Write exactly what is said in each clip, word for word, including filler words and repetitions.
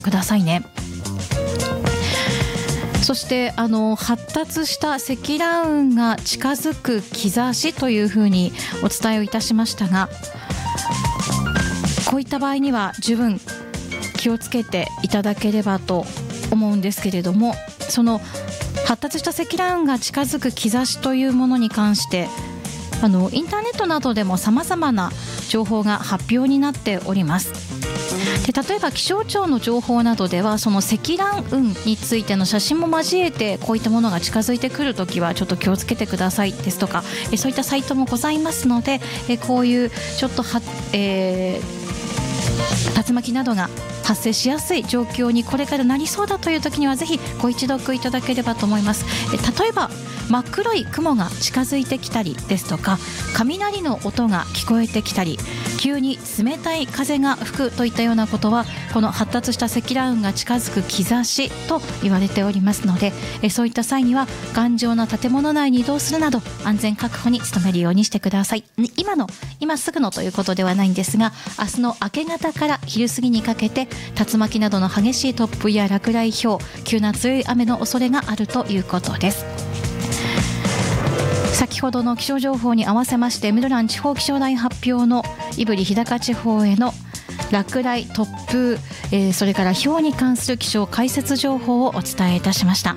くださいね。そしてあの発達した積乱雲が近づく兆しというふうにお伝えをいたしましたが、こういった場合には十分気をつけていただければと思うんですけれども、その発達した積乱雲が近づく兆しというものに関してあのインターネットなどでも様々な情報が発表になっております。で例えば気象庁の情報などではその積乱雲についての写真も交えてこういったものが近づいてくるときはちょっと気をつけてくださいですとか、えそういったサイトもございますので、えこういうちょっとは、えー、竜巻などが発生しやすい状況にこれからなりそうだという時にはぜひご一読いただければと思います。え例えば真っ黒い雲が近づいてきたりですとか、雷の音が聞こえてきたり、急に冷たい風が吹くといったようなことはこの発達した積乱雲が近づく兆しと言われておりますので、えそういった際には頑丈な建物内に移動するなど安全確保に努めるようにしてください。今の今すぐのということではないんですが、明日の明け方から昼過ぎにかけて竜巻などの激しい突風や落雷、ひょう、急な強い雨の恐れがあるということです。先ほどの気象情報に合わせまして室蘭地方気象台発表の胆振日高地方への落雷、突風、えー、それから雹に関する気象解説情報をお伝えいたしました。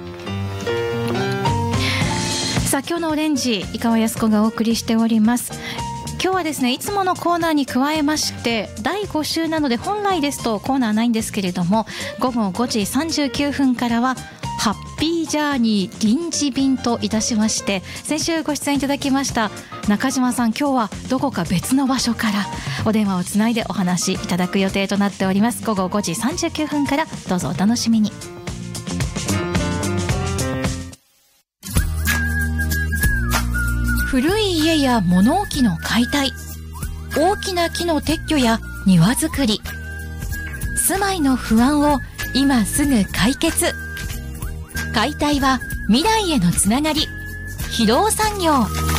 さあ今日のオレンジ、井川靖子がお送りしております。今日はですね、いつものコーナーに加えましてだいご週なので本来ですとコーナーないんですけれども、ごごごじさんじゅうきゅうふんからはハッピージャーニー臨時便といたしまして、先週ご出演いただきました中島さん、今日はどこか別の場所からお電話をつないでお話しいただく予定となっております。ごごごじさんじゅうきゅうふんからどうぞお楽しみに。古い家や物置の解体、大きな木の撤去や庭作り、住まいの不安を今すぐ解決。解体は未来へのつながり。広尾産業。